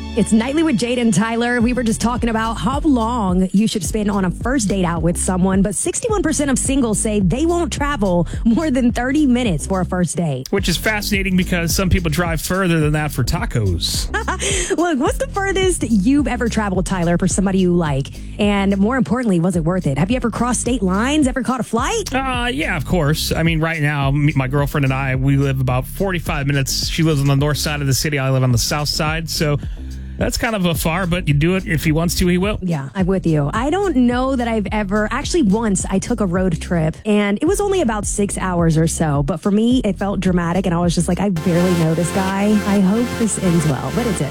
It's Nightly with Jade and Tyler. We were just talking about how long you should spend on a first date out with someone, but 61% of singles say they won't travel more than 30 minutes for a first date. Which is fascinating because some people drive further than that for tacos. Look, what's the furthest you've ever traveled, Tyler, for somebody you like? And more importantly, was it worth it? Have you ever crossed state lines? Ever caught a flight? Yeah, of course. I mean, right now, my girlfriend and I, we live about 45 minutes. She lives on the north side of the city. I live on the south side. So that's kind of afar, but you do it. If he wants to, he will. Yeah, I'm with you. I don't know that I've ever... Actually, once I took a road trip, and it was only about 6 hours or so. But for me, it felt dramatic, and I was just like, I barely know this guy. I hope this ends well, but it did.